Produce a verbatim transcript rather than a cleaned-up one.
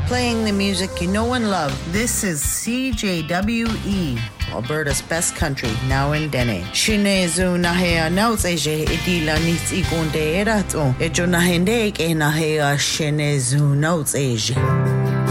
Playing the music you know and love. This is C J W E, Alberta's best country, now in Dene. Shinezu nahea nautseje idila nits igunde erato. Ejo nahende ke nahea shinezu nautseje.